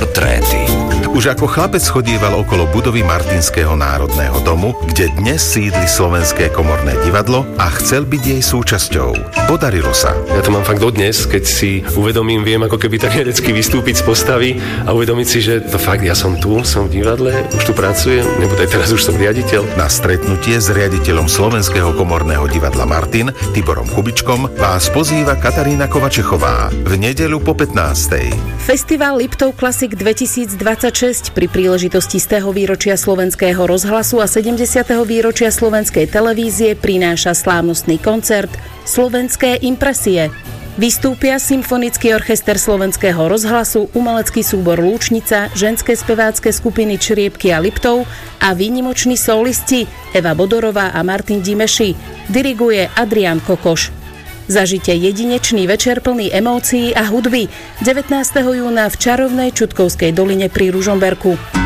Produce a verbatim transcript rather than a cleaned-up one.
Portréty. Už ako chlapec chodieval okolo budovy Martinského národného domu, kde dnes sídli Slovenské komorné divadlo a chcel byť jej súčasťou. Podarilo sa. Ja to mám fakt dodnes, keď si uvedomím, viem ako keby tak herecky vystúpiť z postavy a uvedomiť si, že to fakt, ja som tu, som v divadle, už tu pracujem, nebo aj teraz už som riaditeľ. Na stretnutie s riaditeľom Slovenského komorného divadla Martin, Tiborom Kubičkom, vás pozýva Katarína Kovačechová v nedeľu po pätnástej. Festival Liptov Classic dvetisícdvadsaťšesť pri príležitosti stého výročia Slovenského rozhlasu a sedemdesiateho výročia Slovenskej televízie prináša slávnostný koncert Slovenské impresie. Vystúpia Symfonický orchester Slovenského rozhlasu, umelecký súbor Lúčnica, ženské spevácké skupiny Čriepky a Liptov a výnimoční solisti Eva Bodorová a Martin Dimeši. Diriguje Adrián Kokoš. Zažite jedinečný večer plný emócií a hudby devätnásteho júna v čarovnej Čutkovskej doline pri Ružomberku.